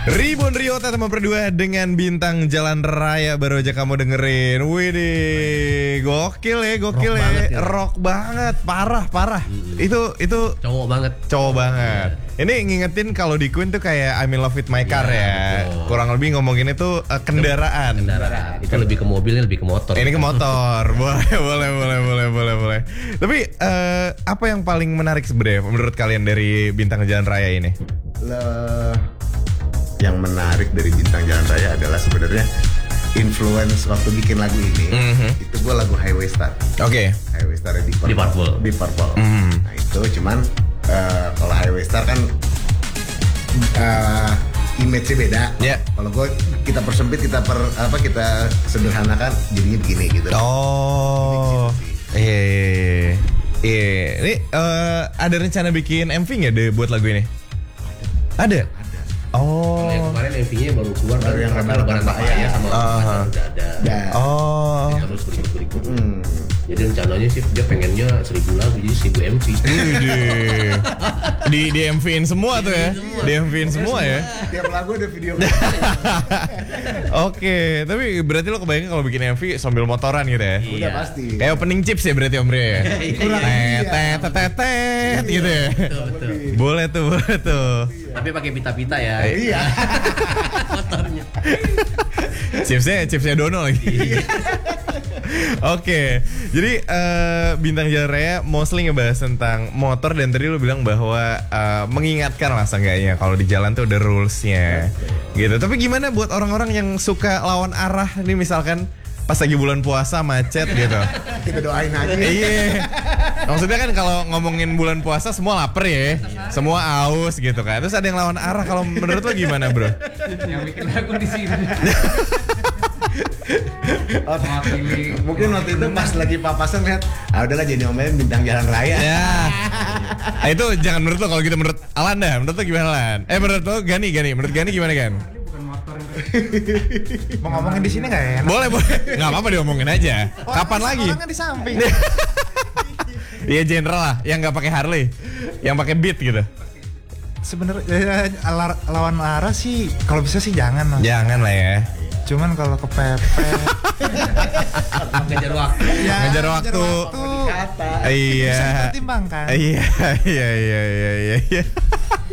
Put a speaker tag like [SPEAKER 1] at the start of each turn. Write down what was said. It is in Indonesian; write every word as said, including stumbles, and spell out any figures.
[SPEAKER 1] Ribon Riota teman berdua dengan Bintang Jalan Raya baru aja kamu dengerin. Widih, gokil ya, gokil
[SPEAKER 2] rock
[SPEAKER 1] ya.
[SPEAKER 2] banget ya.
[SPEAKER 1] Rock banget, parah, parah.
[SPEAKER 2] Hmm.
[SPEAKER 1] Itu itu
[SPEAKER 2] Cowok banget.
[SPEAKER 1] cowok banget. Ini ngingetin kalau di Queen tuh kayak I'm in love with my car
[SPEAKER 2] Ya,
[SPEAKER 1] ya.
[SPEAKER 2] betul.
[SPEAKER 1] Kurang lebih ngomongin itu uh, kendaraan.
[SPEAKER 2] Kendaraan. Itu lebih ke mobil, ini lebih ke motor.
[SPEAKER 1] Ini ke motor. boleh, boleh, boleh, boleh, boleh, boleh. Tapi eh, apa yang paling menarik sebenarnya menurut kalian dari Bintang Jalan Raya ini?
[SPEAKER 3] Le- yang menarik dari Bintang Jalan Raya adalah sebenarnya influence waktu bikin lagu ini.
[SPEAKER 1] Mhm.
[SPEAKER 3] Itu gue lagu Highway Star.
[SPEAKER 1] Oke.
[SPEAKER 3] Highway Star di Purple.
[SPEAKER 2] Di Purple.
[SPEAKER 3] Di Purple.
[SPEAKER 1] Mhm.
[SPEAKER 3] Nah itu cuman eh, kalau Highway Star kan eh, image-nya beda.
[SPEAKER 1] Ya.
[SPEAKER 3] Kalau gue kita persempit, kita per apa kita sederhanakan jadinya begini gitu.
[SPEAKER 1] Oh, iya, iya, iya. Iya, ini eh, ada rencana bikin M V nggak deh buat lagu ini? Ada. Oh.
[SPEAKER 2] Kalau yang kemarin M V-nya baru keluar
[SPEAKER 3] Baru yang
[SPEAKER 2] karena
[SPEAKER 3] Lebaran
[SPEAKER 2] Lebaran
[SPEAKER 3] Papaya.
[SPEAKER 2] Papaya sama
[SPEAKER 1] Aha.
[SPEAKER 2] Lebaran udah ada.
[SPEAKER 3] Nah,
[SPEAKER 1] Oh.
[SPEAKER 2] Terus berikut-berikut.
[SPEAKER 3] hmm.
[SPEAKER 2] Jadi rencananya sih dia pengennya seribu lagu jadi seribu M V.
[SPEAKER 1] Widih. Di di M V-in semua tuh ya. Di M V-in semua ya.
[SPEAKER 3] Tiap lagu ada video.
[SPEAKER 1] Oke, tapi berarti lo kebayang kalau bikin M V sambil motoran gitu ya?
[SPEAKER 3] Udah pasti.
[SPEAKER 1] Kayak opening chips ya berarti Om Bre ya?
[SPEAKER 3] Kurang
[SPEAKER 1] Tet,
[SPEAKER 3] iya.
[SPEAKER 1] tet, tet, tet, gitu ya?
[SPEAKER 2] Betul, betul.
[SPEAKER 1] Boleh tuh, boleh tuh.
[SPEAKER 2] Tapi pakai pita-pita ya.
[SPEAKER 3] Iya.
[SPEAKER 2] Motornya.
[SPEAKER 1] Chipsnya, chipsnya Dono lagi. Oke, jadi eh, Bintang Jalan Raya mostly ngebahas tentang motor dan tadi lu bilang bahwa eh, mengingatkan lah seenggaknya kalau di jalan tuh ada rulesnya, gitu. Tapi gimana buat orang-orang yang suka lawan arah nih misalkan pas lagi bulan puasa macet gitu?
[SPEAKER 3] Kita doain aja.
[SPEAKER 1] Iya. Maksudnya kan kalau ngomongin bulan puasa semua lapar ya, semua aus gitu kan. Terus ada yang lawan arah, kalau menurut lo gimana bro?
[SPEAKER 4] Yang bikin lagu di sini.
[SPEAKER 3] Oh, mungkin waktu itu pas lagi papasan lihat, ah udahlah jadi ngomelin Bintang Jalan Raya.
[SPEAKER 1] Ya. Nah, itu jangan menurut lo, kalau gitu menurut Alanda, menurut lo gimana Lan? Eh menurut lo Gani, Gani, menurut Gani gimana Gan?
[SPEAKER 4] Bukan motor ini. Mau ngomongin di sini nggak ya?
[SPEAKER 1] Boleh, boleh. Nggak apa-apa diomongin aja. Kapan lagi?
[SPEAKER 4] Orangnya di samping.
[SPEAKER 1] Iya general lah, yang nggak pakai Harley, yang pakai Beat gitu.
[SPEAKER 4] Sebenarnya eh, ala- lawan arah sih kalau bisa sih jangan lah.
[SPEAKER 1] Jangan lah ya.
[SPEAKER 4] Cuman kalau kepepet
[SPEAKER 2] Ngejar waktu.
[SPEAKER 4] ya,
[SPEAKER 1] Ngejar waktu.
[SPEAKER 3] Kata.
[SPEAKER 1] Iya.
[SPEAKER 4] Bisa dipertimbangkan.
[SPEAKER 1] Iya, iya, iya, iya, iya, iya.